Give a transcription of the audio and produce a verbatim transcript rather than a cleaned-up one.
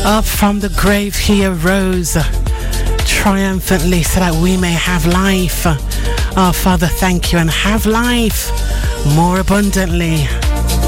Up from the grave he arose triumphantly so that we may have life. Our Father, thank you, and have life more abundantly.